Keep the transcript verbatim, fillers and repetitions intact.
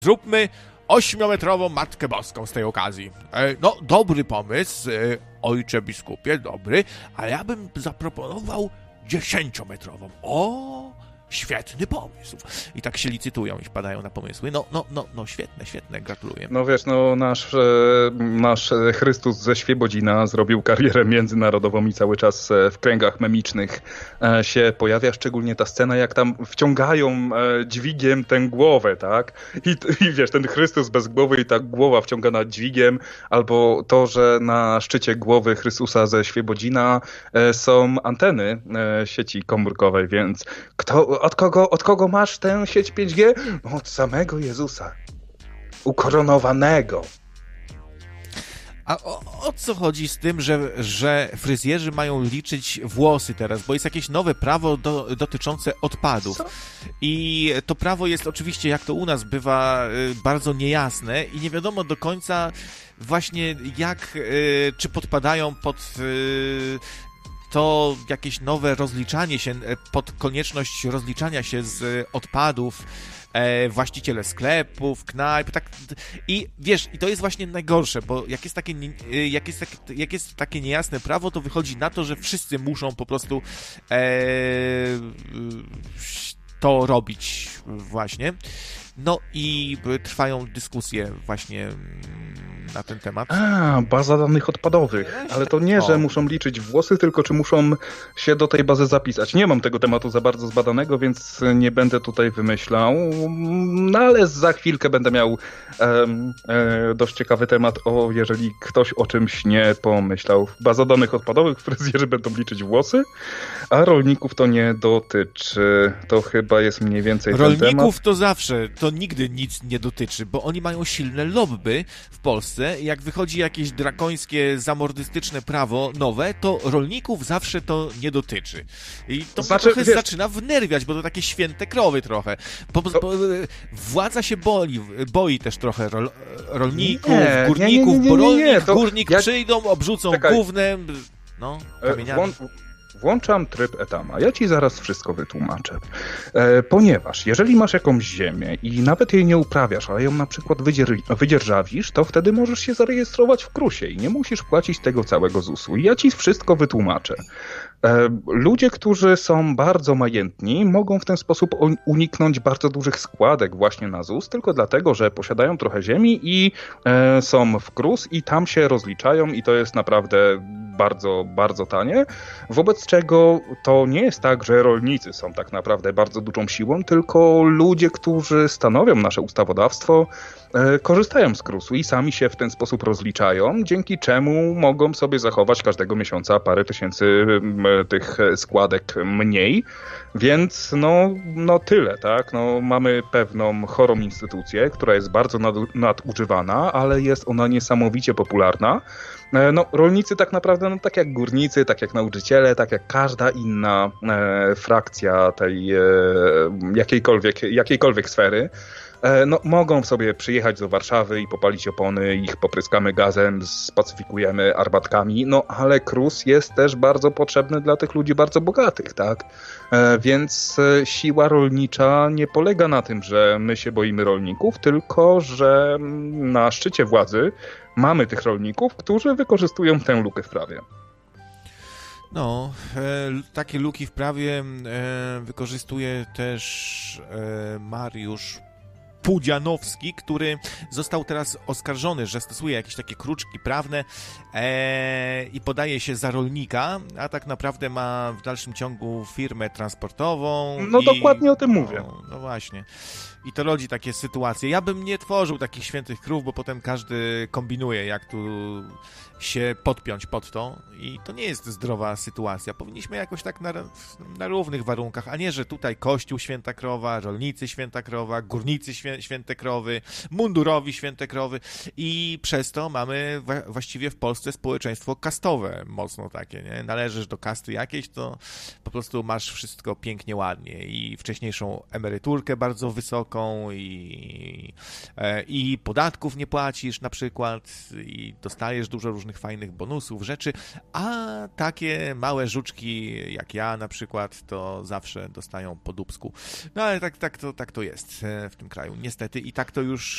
zróbmy ośmiometrową Matkę Boską z tej okazji. E, no, dobry pomysł, e, ojcze biskupie, dobry, ale ja bym zaproponował dziesięciometrową. O, świetny pomysł. I tak się licytują i wpadają na pomysły. No, no, no, no, świetne, świetne, gratuluję. No wiesz, no nasz, nasz Chrystus ze Świebodzina zrobił karierę międzynarodową i cały czas w kręgach memicznych się pojawia, szczególnie ta scena, jak tam wciągają dźwigiem tę głowę, tak? I, i wiesz, ten Chrystus bez głowy i ta głowa wciągana dźwigiem, albo to, że na szczycie głowy Chrystusa ze Świebodzina są anteny sieci komórkowej, więc kto... Od kogo, od kogo masz tę sieć pięć G? No, od samego Jezusa. Ukoronowanego. A o, o co chodzi z tym, że, że fryzjerzy mają liczyć włosy teraz? Bo jest jakieś nowe prawo do, dotyczące odpadów. Co? I to prawo jest oczywiście, jak to u nas bywa, bardzo niejasne i nie wiadomo do końca właśnie jak, czy podpadają pod... to jakieś nowe rozliczanie się, pod konieczność rozliczania się z odpadów, e, właściciele sklepów, knajp, tak, i wiesz, i to jest właśnie najgorsze, bo jak jest takie, jak jest, tak, jak jest takie niejasne prawo, to wychodzi na to, że wszyscy muszą po prostu e, to robić właśnie. No i trwają dyskusje właśnie na ten temat. A, baza danych odpadowych. Ale to nie, że muszą liczyć włosy, tylko czy muszą się do tej bazy zapisać. Nie mam tego tematu za bardzo zbadanego, więc nie będę tutaj wymyślał. No ale za chwilkę będę miał um, e, dość ciekawy temat, o jeżeli ktoś o czymś nie pomyślał. Baza danych odpadowych, fryzjerzy będą liczyć włosy, a rolników to nie dotyczy. To chyba jest mniej więcej rolników ten temat. Rolników to zawsze, to nigdy nic nie dotyczy, bo oni mają silne lobby w Polsce. Jak wychodzi jakieś drakońskie, zamordystyczne prawo nowe, to rolników zawsze to nie dotyczy. I to znaczy, mnie trochę wiesz... zaczyna wnerwiać, bo to takie święte krowy trochę. Po, to... bo, władza się boi, boi też trochę rol, rolników, nie, górników, nie, nie, nie, nie, nie, nie. bo rolnik, to... górnik jak... przyjdą, obrzucą Czekaj. gównem, no, kamieniami. Włą... Włączam tryb etama. Ja ci zaraz wszystko wytłumaczę. E, ponieważ jeżeli masz jakąś ziemię i nawet jej nie uprawiasz, ale ją na przykład wydzier- wydzierżawisz, to wtedy możesz się zarejestrować w krusie i nie musisz płacić tego całego zusu. I ja ci wszystko wytłumaczę. E, ludzie, którzy są bardzo majętni, mogą w ten sposób uniknąć bardzo dużych składek właśnie na Z U S, tylko dlatego, że posiadają trochę ziemi i e, są w krus i tam się rozliczają i to jest naprawdę bardzo, bardzo tanie. Wobec czego to nie jest tak, że rolnicy są tak naprawdę bardzo dużą siłą, tylko ludzie, którzy stanowią nasze ustawodawstwo, e, korzystają z krusu i sami się w ten sposób rozliczają, dzięki czemu mogą sobie zachować każdego miesiąca parę tysięcy e, tych składek mniej, więc no, no tyle, tak? No, mamy pewną chorą instytucję, która jest bardzo nad, nadużywana, ale jest ona niesamowicie popularna. No, rolnicy tak naprawdę, no, tak jak górnicy, tak jak nauczyciele, tak jak każda inna e, frakcja tej e, jakiejkolwiek, jakiejkolwiek sfery, e, no, mogą sobie przyjechać do Warszawy i popalić opony, ich popryskamy gazem, spacyfikujemy armatkami, no ale krus jest też bardzo potrzebny dla tych ludzi bardzo bogatych, tak? E, więc e, siła rolnicza nie polega na tym, że my się boimy rolników, tylko że na szczycie władzy mamy tych rolników, którzy wykorzystują tę lukę w prawie. No, e, takie luki w prawie e, wykorzystuje też e, Mariusz Pudzianowski, który został teraz oskarżony, że stosuje jakieś takie kruczki prawne e, i podaje się za rolnika, a tak naprawdę ma w dalszym ciągu firmę transportową. No i, dokładnie o tym mówię. No, no właśnie. I to rodzi takie sytuacje. Ja bym nie tworzył takich świętych krów, bo potem każdy kombinuje, jak tu się podpiąć pod to i to nie jest zdrowa sytuacja. Powinniśmy jakoś tak na, na równych warunkach, a nie, że tutaj Kościół święta krowa, rolnicy święta krowa, górnicy świę, święte krowy, mundurowi święte krowy i przez to mamy wa- właściwie w Polsce społeczeństwo kastowe, mocno takie, nie? Należysz do kasty jakiejś, to po prostu masz wszystko pięknie, ładnie i wcześniejszą emeryturkę bardzo wysoką i i podatków nie płacisz na przykład i dostajesz dużo różnych fajnych bonusów, rzeczy, a takie małe żuczki jak ja na przykład to zawsze dostają po dupsku. No ale tak, tak, to, tak to jest w tym kraju, niestety i tak to już